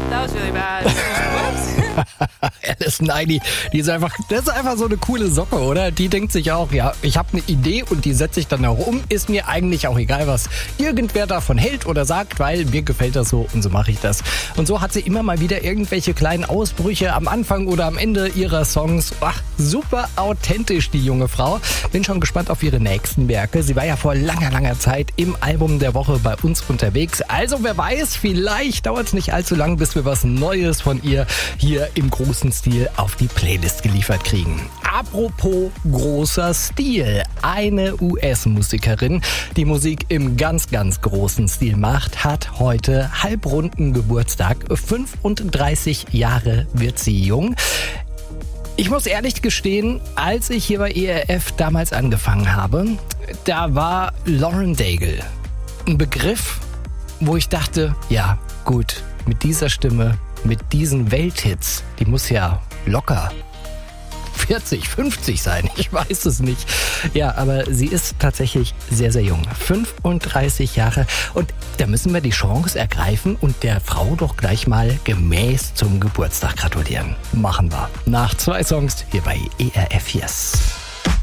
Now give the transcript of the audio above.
that was really bad. Whoops. Alice Niney, das ist einfach so eine coole Socke, oder? Die denkt sich auch, ja, ich habe eine Idee und die setze ich dann auch um. Ist mir eigentlich auch egal, was irgendwer davon hält oder sagt, weil mir gefällt das so und so mache ich das. Und so hat sie immer mal wieder irgendwelche kleinen Ausbrüche am Anfang oder am Ende ihrer Songs. Ach, super authentisch, die junge Frau. Bin schon gespannt auf ihre nächsten Werke. Sie war ja vor langer Zeit im Album der Woche bei uns unterwegs. Also wer weiß, vielleicht dauert es nicht allzu lang, bis wir was Neues von ihr hier im großen Stil auf die Playlist geliefert kriegen. Apropos großer Stil. Eine US-Musikerin, die Musik im ganz großen Stil macht, hat heute halbrunden Geburtstag. 35 Jahre wird sie jung. Ich muss ehrlich gestehen, als ich hier bei ERF damals angefangen habe, da war Lauren Daigle ein Begriff, wo ich dachte, ja gut, mit dieser Stimme, mit diesen Welthits, die muss ja locker 40, 50 sein, ich weiß es nicht. Ja, aber sie ist tatsächlich sehr jung, 35 Jahre. Und da müssen wir die Chance ergreifen und der Frau doch gleich mal gemäß zum Geburtstag gratulieren. Machen wir. Nach 2 Songs hier bei ERF Yes.